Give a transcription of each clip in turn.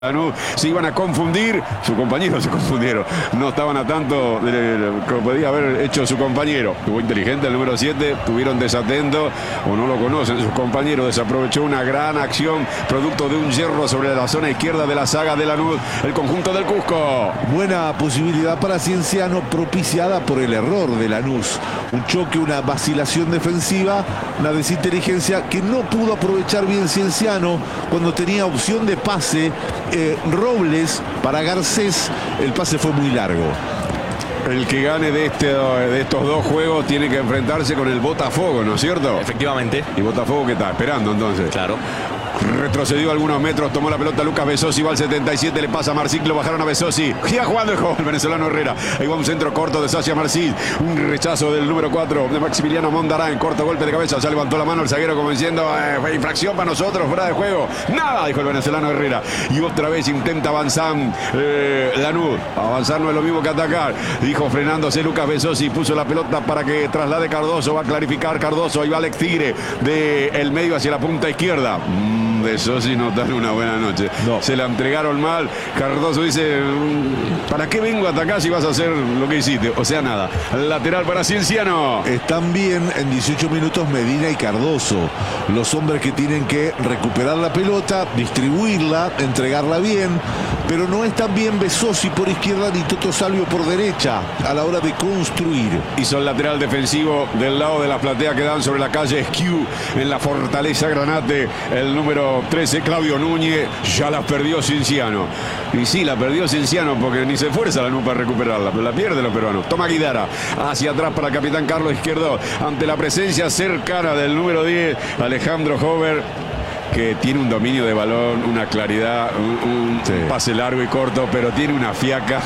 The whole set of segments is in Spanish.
Lanús se iban a confundir, sus compañeros se confundieron, no estaban a tanto de lo que podía haber hecho su compañero. Estuvo inteligente el número 7, tuvieron desatento o no lo conocen sus compañeros, desaprovechó una gran acción producto de un hierro sobre la zona izquierda de la zaga de Lanús, el conjunto del Cusco. Buena posibilidad para Cienciano, propiciada por el error de Lanús. Un choque, una vacilación defensiva, una desinteligencia que no pudo aprovechar bien Cienciano cuando tenía opción de pase. Robles para Garcés, el pase fue muy largo. El que gane de estos dos juegos tiene que enfrentarse con el Botafogo, ¿no es cierto? Efectivamente. ¿Y Botafogo qué está esperando entonces? Claro. Retrocedió algunos metros, tomó la pelota Lucas Besosi, va al 77, le pasa a Marcín, lo bajaron a Besosi. Ya jugando el venezolano Herrera. Ahí va un centro corto de Sacia Marcín. Un rechazo del número 4 de Maximiliano Mondarán. Corto golpe de cabeza, ya levantó la mano el zaguero como diciendo infracción para nosotros, fuera de juego. Nada, dijo el venezolano Herrera. Y otra vez intenta avanzar Lanús. Avanzar no es lo mismo que atacar. Dijo frenándose Lucas Besosi, puso la pelota para que traslade Cardoso. Va a clarificar Cardoso. Ahí va Alex Tigre del medio hacia la punta izquierda. Besosi no está en una buena noche. No. Se la entregaron mal. Cardoso dice, ¿para qué vengo a atacar si vas a hacer lo que hiciste? O sea, nada. Lateral para Cienciano. Están bien en 18 minutos Medina y Cardoso. Los hombres que tienen que recuperar la pelota, distribuirla, entregarla bien. Pero no están bien Besosi por izquierda ni Toto Salvio por derecha a la hora de construir. Hizo el lateral defensivo del lado de la platea que dan sobre la calle Esquiu en la Fortaleza Granate. El número 13, Claudio Núñez, ya la perdió Cienciano. Y sí, la perdió Cienciano porque ni se esfuerza Lanús para recuperarla, pero la pierde los peruanos. Toma Guidara, hacia atrás para el capitán Carlos Izquierdo, ante la presencia cercana del número 10, Alejandro Hover, que tiene un dominio de balón, una claridad, un pase largo y corto, pero tiene una fiaca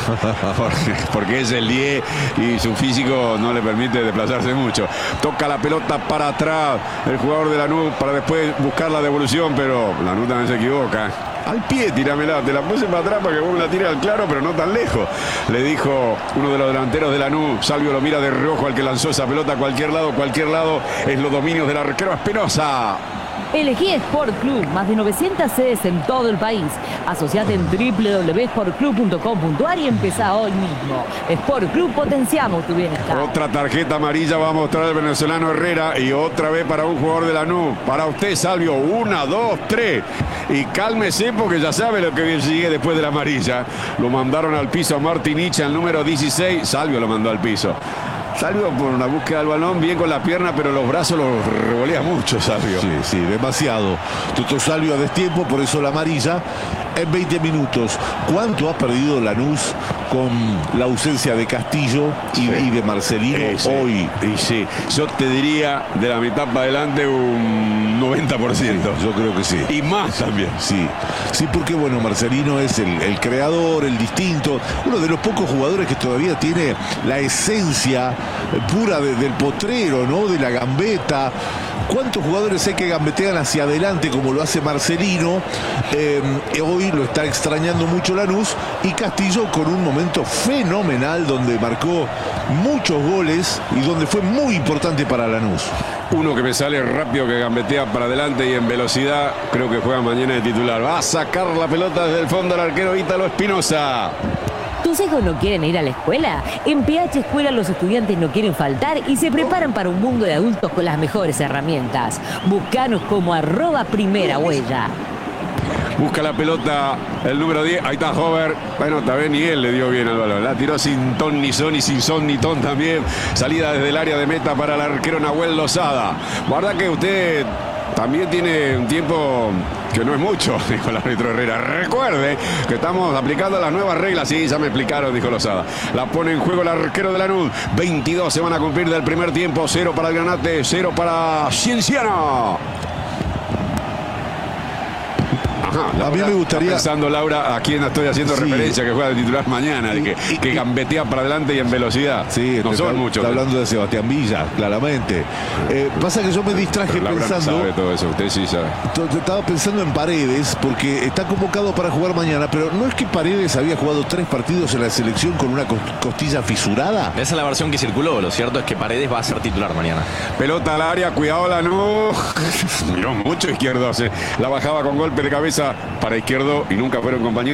porque es el 10 y su físico no le permite desplazarse mucho. Toca la pelota para atrás el jugador de Lanús para después buscar la devolución, pero Lanús también se equivoca. Al pie, tíramela, te la puse para atrás para que vos la tires al claro, pero no tan lejos. Le dijo uno de los delanteros de Lanús. Salvio lo mira de reojo al que lanzó esa pelota a cualquier lado es los dominios del arquero Espinosa. Elegí Sport Club, más de 900 sedes en todo el país. Asociate en www.sportclub.com.ar y empezá hoy mismo. Sport Club, potenciamos tu bienestar. Otra tarjeta amarilla va a mostrar el venezolano Herrera y otra vez para un jugador de Lanús. Para usted, Salvio, 1, 2, 3. Y cálmese porque ya sabe lo que sigue después de la amarilla. Lo mandaron al piso a Martiniche, al número 16. Salvio lo mandó al piso. Salvio por una búsqueda del balón, bien con la pierna, pero los brazos los revolea mucho, Salvio. Sí, demasiado. Toto Salvio a destiempo, por eso la amarilla. En 20 minutos, ¿cuánto ha perdido Lanús con la ausencia de Castillo y de Marcelino hoy? Y sí, yo te diría de la mitad para adelante un 90%. Yo creo que sí. Y más también. Sí, porque bueno, Marcelino es el creador, el distinto, uno de los pocos jugadores que todavía tiene la esencia pura del potrero, ¿no? De la gambeta. ¿Cuántos jugadores hay que gambetean hacia adelante como lo hace Marcelino? Hoy lo está extrañando mucho Lanús, y Castillo con un momento fenomenal donde marcó muchos goles y donde fue muy importante para Lanús. Uno que me sale rápido, que gambetea para adelante y en velocidad, creo que juega mañana de titular. Va a sacar la pelota desde el fondo el arquero Ítalo Espinosa. ¿Tus hijos no quieren ir a la escuela? En PH Escuela los estudiantes no quieren faltar y se preparan para un mundo de adultos con las mejores herramientas. Búscanos como @primerahuella. Busca la pelota el número 10. Ahí está Hover. Bueno, también ni él le dio bien al balón. La tiró sin ton ni son y sin son ni ton también. Salida desde el área de meta para el arquero Nahuel Lozada. Guarda que usted también tiene un tiempo que no es mucho, dijo el árbitro Herrera. Recuerde que estamos aplicando las nuevas reglas. Sí, ya me explicaron, dijo Lozada. La pone en juego el arquero de Lanús. 22 se van a cumplir del primer tiempo. 0 para el Granate, 0 para Cienciano. A mí me gustaría... Está pensando Laura a quien estoy haciendo referencia, que juega de titular mañana, que gambetea para adelante y en velocidad. Sí, no son muchos. Está hablando de Sebastián Villa, claramente. Pasa que yo me distraje pensando... No sabe todo eso, usted sí sabe. Estaba pensando en Paredes, porque está convocado para jugar mañana, pero ¿no es que Paredes había jugado 3 partidos en la selección con una costilla fisurada? Esa es la versión que circuló. Lo cierto es que Paredes va a ser titular mañana. Pelota al área, cuidado Lanús. Miró mucho Izquierdo. La bajaba con golpe de cabeza para Izquierdo y nunca fueron compañeros.